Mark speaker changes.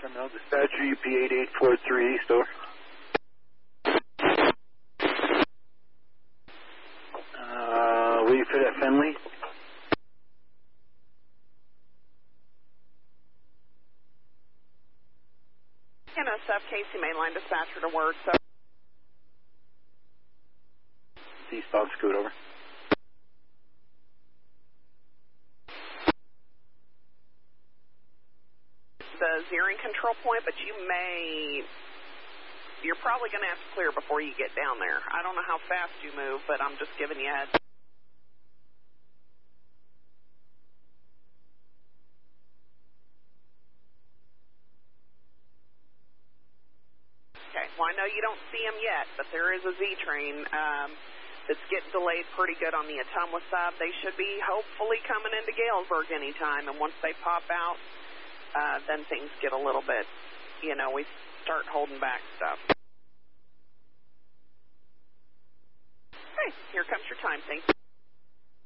Speaker 1: Terminal Dispatcher, UP8843 East, over. Waiting for that Finley.
Speaker 2: NSF Casey Mainline Dispatcher to work, so.
Speaker 1: Eastbound Scoot, over.
Speaker 2: The zeroing control point, but you're probably going to have to clear before you get down there. I don't know how fast you move, but I'm just giving you a heads. Okay, well, I know you don't see them yet, but there is a Z train that's getting delayed pretty good on the Ottumwa side. They should be hopefully coming into Galesburg anytime, and once they pop out, then things get a little bit, we start holding back stuff. Okay, here comes your time. Thank you.